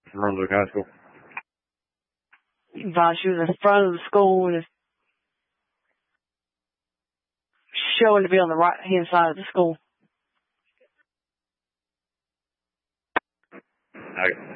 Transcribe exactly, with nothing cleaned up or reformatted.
Brunswick High School. While she was in front of the school and showing to be on the right hand side of the school. Okay.